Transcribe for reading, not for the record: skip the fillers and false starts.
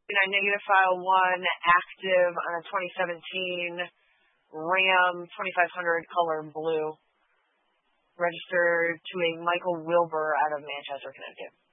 negative file 1, active on a 2017 Ram 2500 color blue, registered to a Michael Wilbur out of Manchester, Connecticut.